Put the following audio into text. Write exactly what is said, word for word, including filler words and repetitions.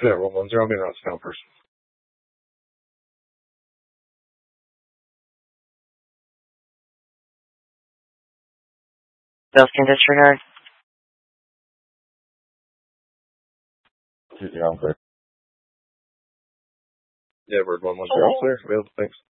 Yeah, one one zero, being around the person. Bills can disregard. Yeah, I'm clear. Yeah, bird one one zero, clear. Available, thanks.